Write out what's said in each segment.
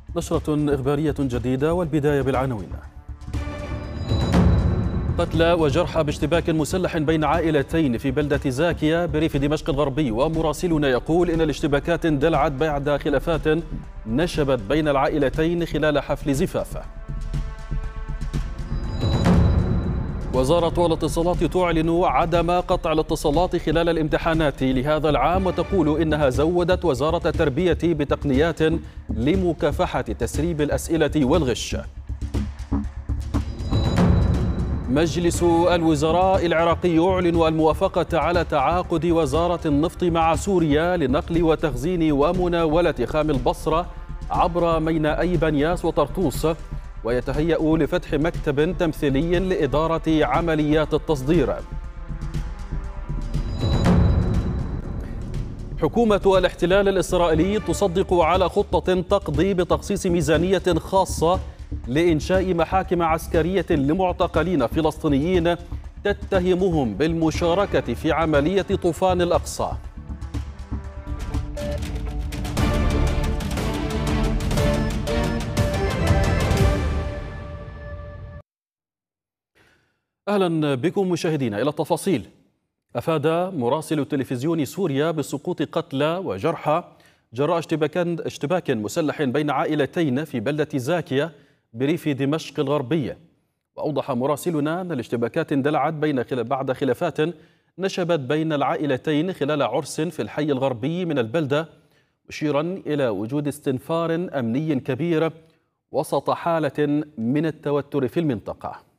نشرة إخبارية جديدة والبداية بالعناوين. قتلى وجرحى باشتباك مسلح بين عائلتين في بلدة زاكية بريف دمشق الغربي، ومراسلنا يقول إن الاشتباكات اندلعت بعد خلافات نشبت بين العائلتين خلال حفل زفاف. وزارة الاتصالات تعلن عدم قطع الاتصالات خلال الامتحانات لهذا العام، وتقول إنها زودت وزارة التربية بتقنيات لمكافحة تسريب الأسئلة والغش. مجلس الوزراء العراقي يعلن الموافقة على تعاقد وزارة النفط مع سوريا لنقل وتخزين ومناولة خام البصرة عبر مينائي بنياس وطرطوس، ويتهيأ لفتح مكتب تمثيلي لإدارة عمليات التصدير. حكومة الاحتلال الإسرائيلي تصدق على خطة تقضي بتخصيص ميزانية خاصة لإنشاء محاكم عسكرية لمعتقلين فلسطينيين تتهمهم بالمشاركة في عملية طوفان الأقصى. أهلا بكم مشاهدينا. إلى التفاصيل. أفاد مراسل تلفزيون سوريا بسقوط قتلى وجرحى جراء اشتباك مسلح بين عائلتين في بلدة زاكية بريف دمشق الغربية. وأوضح مراسلنا أن الاشتباكات اندلعت بعد خلافات نشبت بين العائلتين خلال عرس في الحي الغربي من البلدة، مشيرا إلى وجود استنفار أمني كبير وسط حالة من التوتر في المنطقة.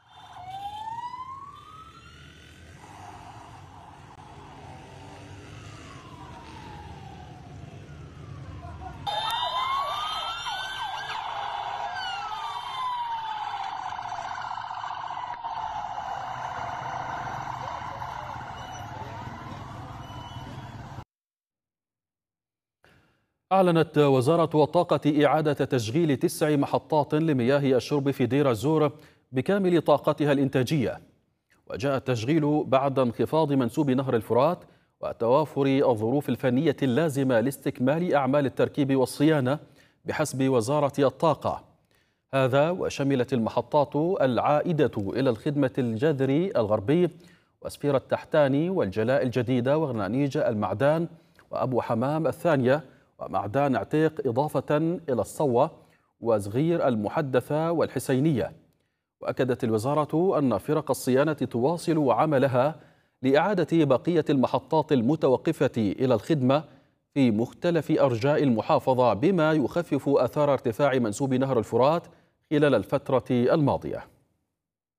أعلنت وزارة الطاقة إعادة تشغيل 9 محطات لمياه الشرب في دير الزور بكامل طاقتها الإنتاجية، وجاء التشغيل بعد انخفاض منسوب نهر الفرات وتوافر الظروف الفنية اللازمة لاستكمال أعمال التركيب والصيانة بحسب وزارة الطاقة. هذا وشملت المحطات العائدة إلى الخدمة الجذري الغربي وسفيرة تحتاني والجلاء الجديدة وغنانيج المعدان وأبو حمام الثانية ومعدان عتيق، إضافة إلى الصوة وزغير المحدثة والحسينية. وأكدت الوزارة أن فرق الصيانة تواصل عملها لإعادة بقية المحطات المتوقفة إلى الخدمة في مختلف أرجاء المحافظة، بما يخفف آثار ارتفاع منسوب نهر الفرات خلال الفترة الماضية.